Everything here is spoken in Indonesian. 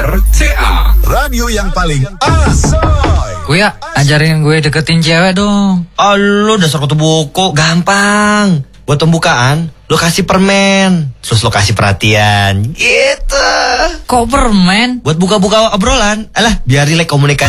RCA, radio yang paling asoy. Kuya, ajarin gue deketin cewek dong. Lo dasar kutu buku, gampang. Buat pembukaan, lo kasih permen, terus lo kasih perhatian, gitu. Kok permen? Buat buka-buka obrolan, alah biar rileks komunikasi.